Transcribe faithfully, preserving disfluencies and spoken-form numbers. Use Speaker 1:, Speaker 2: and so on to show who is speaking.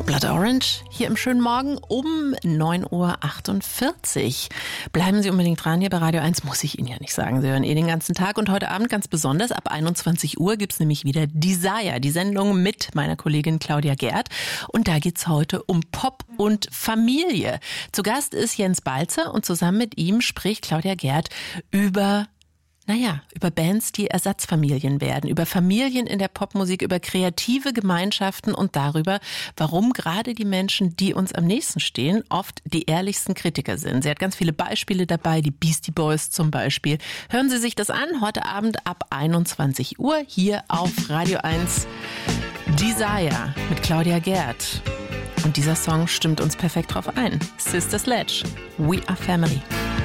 Speaker 1: Blood Orange hier im schönen Morgen um neun Uhr achtundvierzig. Bleiben Sie unbedingt dran hier bei Radio eins, muss ich Ihnen ja nicht sagen. Sie hören eh den ganzen Tag und heute Abend ganz besonders ab einundzwanzig Uhr gibt's nämlich wieder Desire, die Sendung mit meiner Kollegin Claudia Gerd. Und da geht's heute um Pop und Familie. Zu Gast ist Jens Balzer und zusammen mit ihm spricht Claudia Gerd über Naja, über Bands, die Ersatzfamilien werden, über Familien in der Popmusik, über kreative Gemeinschaften und darüber, warum gerade die Menschen, die uns am nächsten stehen, oft die ehrlichsten Kritiker sind. Sie hat ganz viele Beispiele dabei, die Beastie Boys zum Beispiel. Hören Sie sich das an, heute Abend ab einundzwanzig Uhr hier auf Radio eins. Desire mit Claudia Gerd. Und dieser Song stimmt uns perfekt drauf ein. Sister Sledge, We Are Family.